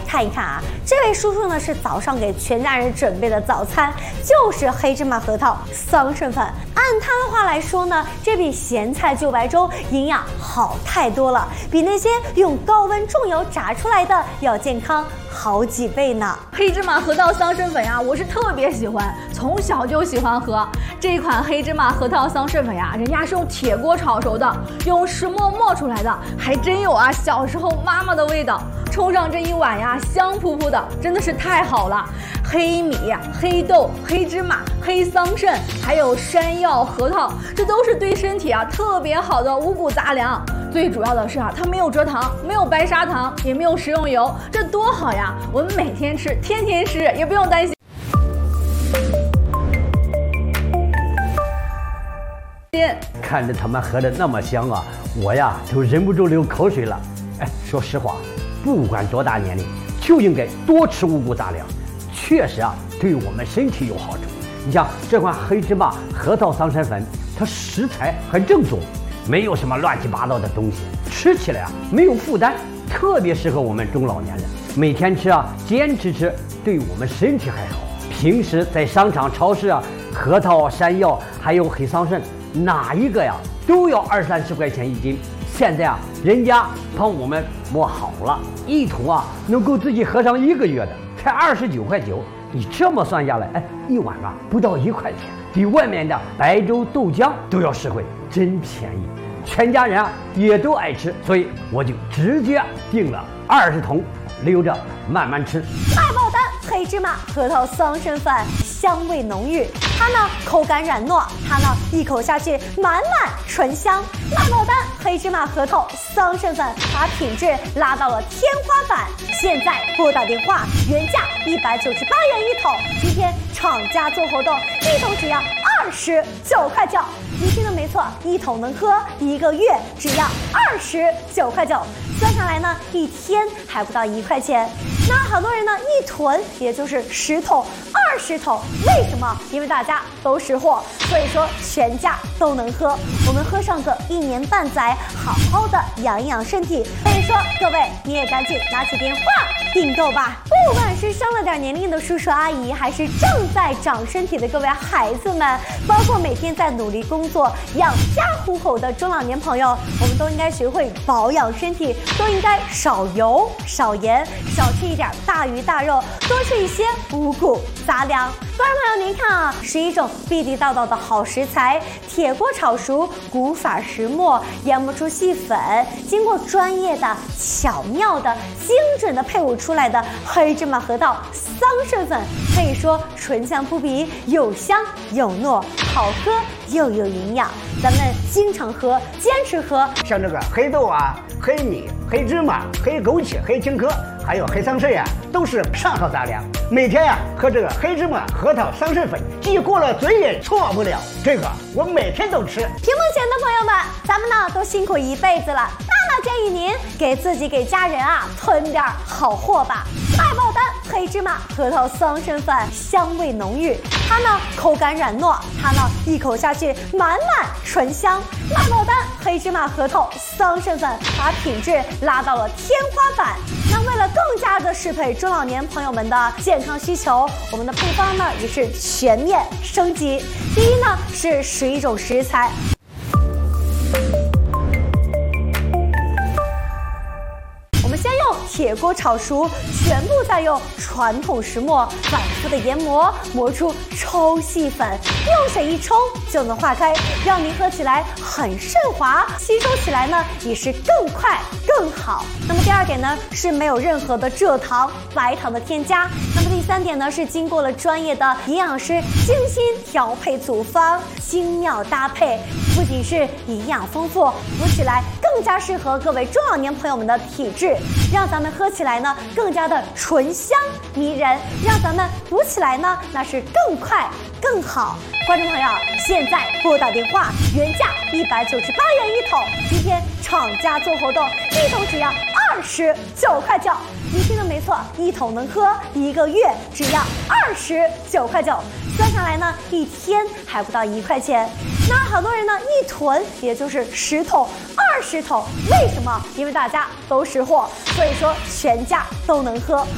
看一看啊，这位叔叔呢是早上给全家人准备的早餐就是黑芝麻核桃桑葚粉。按他的话来说呢，这比咸菜就白粥营养好太多了，比那些用高温重油炸出来的要健康好几倍呢。 黑芝麻核桃桑葚粉呀，我是特别喜欢，从小就喜欢喝。这一款黑芝麻核桃桑葚粉呀，人家是用铁锅炒熟的，用石磨磨出来的，还真有啊小时候妈妈的味道。冲上这一碗呀，香扑扑的，真的是太好了。黑米、黑豆、黑芝麻、黑桑葚，还有山药、核桃，这都是对身体啊特别好的五谷杂粮。最主要的是啊，它没有蔗糖，没有白砂糖，也没有食用油，这多好呀！我们每天吃，天天吃，也不用担心。 看着他们喝的那么香啊，我呀都忍不住流口水了。哎，说实话，不管多大年龄，就应该多吃五谷杂粮，确实啊对我们身体有好处。你像这款黑芝麻核桃桑葚粉，它食材很正宗，没有什么乱七八糟的东西，吃起来啊没有负担，特别适合我们中老年人。每天吃啊，坚持吃，对我们身体还好。平时在商场、超市啊，核桃、山药还有黑桑葚，哪一个呀都要20-30块钱一斤。现在啊，人家帮我们磨好了，一桶啊能够自己喝上1个月的，才29.9块。你这么算下来，哎，一碗啊不到1块钱，比外面的白粥、豆浆都要实惠，真便宜。全家人啊也都爱吃，所以我就直接订了20桶，留着慢慢吃。 卖爆单！黑芝麻核桃桑葚粉香味浓郁，它呢口感软糯，它呢一口下去满满醇香。卖爆单！黑芝麻核桃桑葚粉把品质拉到了天花板。现在拨打电话，原价198元一桶，今天厂家做活动，一桶只要29.9块。你听的没错，一桶能喝1个月，只要29.9块。算下来呢，一天还不到1块钱。那好多人呢一囤也就是10桶、20桶，为什么？因为大家都识货，所以说全家都能喝。我们喝上个1年半载，好好的养一养身体。所以说各位你也赶紧拿起电话订购吧。不管是上了点年龄的叔叔阿姨，还是正在长身体的各位孩子们，包括每天在努力工作养家糊口的中老年朋友，我们都应该学会保养身体，都应该少油少盐，少吃一点大鱼大肉，多吃一些五谷杂粮。观众朋友您看啊，是一种地地道道的好食材，铁锅炒熟，古法石磨研磨出细粉，经过专业的巧妙的精准的配伍出来的黑芝麻核桃桑葚粉，可以说醇香扑鼻，有香有糯，好喝又有营养。咱们经常喝，坚持喝。 像这个黑豆啊、黑米、黑芝麻、黑枸杞、黑青稞，还有黑桑葚呀，都是上好杂粮。每天呀喝这个黑芝麻核桃桑葚粉，既过了嘴也错不了。这个我每天都吃。 屏幕前的朋友们，咱们呢都辛苦一辈子了，那建议您给自己给家人啊囤点好货吧。卖爆单！黑芝麻核桃桑葚粉香味浓郁，它呢口感软糯，它呢一口下去满满醇香。卖爆单！黑芝麻核桃桑葚粉把品质拉到了天花板。那为了更加的适配中老年朋友们的健康需求，我们的配方呢也是全面升级。第一呢是11种食材。铁锅炒熟，全部再用传统石磨反复的研磨，磨出超细粉，用水一冲就能化开，让您喝起来很顺滑，吸收起来呢也是更快更好。那么第二点呢是没有任何的蔗糖、白糖的添加。那么第三点呢是经过了专业的营养师精心调配组方，精妙搭配，不仅是营养丰富，补起来更加适合各位中老年朋友们的体质，让咱们喝起来呢更加的醇香迷人，让咱们补起来呢那是更快更好。观众朋友，现在拨打电话，原价198元一桶，今天厂家做活动，一桶只要29.9块。你听的没错，一桶能喝1个月，只要29.9块。算下来呢，一天还不到1块钱。那好多人呢一囤也就是10桶、20桶，为什么？因为大家都识货，所以说全家都能喝。